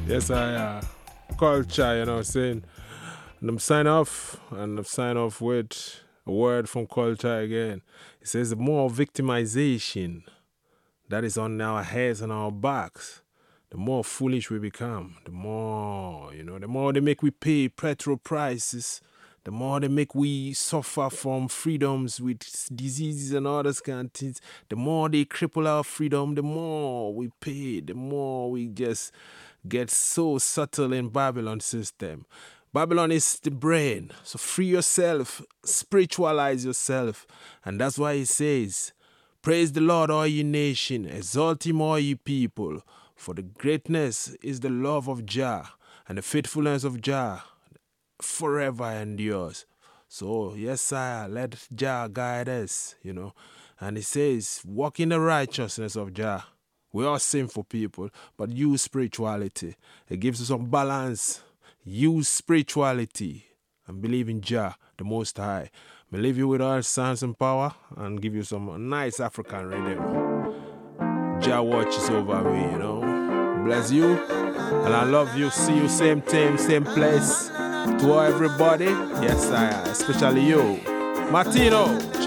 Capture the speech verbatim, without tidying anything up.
Yes, I uh, culture, you know what I'm saying? And I'm sign off, and I'm sign off with a word from culture again. It says the more victimization that is on our heads and our backs, the more foolish we become. The more, you know, the more they make we pay petrol prices, the more they make we suffer from freedoms with diseases and all those kind of things. The more they cripple our freedom, the more we pay, the more we just get so subtle in Babylon system. Babylon is the brain. So free yourself, spiritualize yourself. And that's why it says, praise the Lord, all ye nation, exalt him, all ye people. For the greatness is the love of Jah, and the faithfulness of Jah forever endures. So, yes, sire, let Jah guide us, you know. And it says, walk in the righteousness of Jah. We are sinful people, but use spirituality. It gives us some balance. Use spirituality and believe in Jah, the Most High. I leave you with all sounds and power and give you some nice African rhythm. Jah watches over me, you know. Bless you, and I love you. See you same time, same place. To all everybody, yes, I, especially you, Martino.